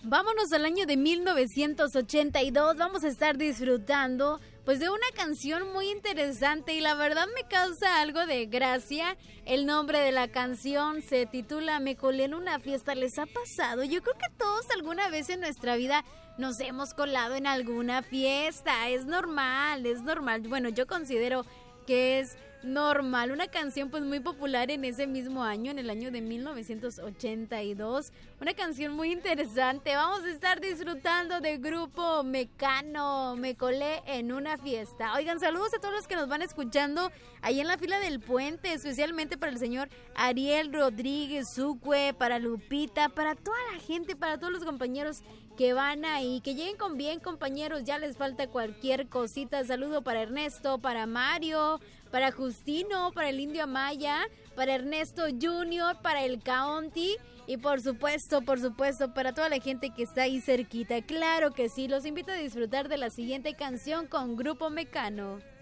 Vámonos al año de 1982, vamos a estar disfrutando pues de una canción muy interesante y la verdad me causa algo de gracia. El nombre de la canción se titula Me colé en una fiesta. ¿Les ha pasado? Yo creo que todos alguna vez en nuestra vida nos hemos colado en alguna fiesta, es normal. Bueno, yo considero que es normal, una canción pues muy popular en ese mismo año, en el año de 1982, una canción muy interesante. Vamos a estar disfrutando de Grupo Mecano, Me colé en una fiesta. Oigan, saludos a todos los que nos van escuchando ahí en la fila del puente, especialmente para el señor Ariel Rodríguez Sucue, para Lupita, para toda la gente, para todos los compañeros que van ahí, que lleguen con bien, compañeros, ya les falta cualquier cosita. Saludo para Ernesto, para Mario, para Justino, para el Indio Amaya, para Ernesto Junior, para el County y por supuesto, para toda la gente que está ahí cerquita. Claro que sí, los invito a disfrutar de la siguiente canción con Grupo Mecano.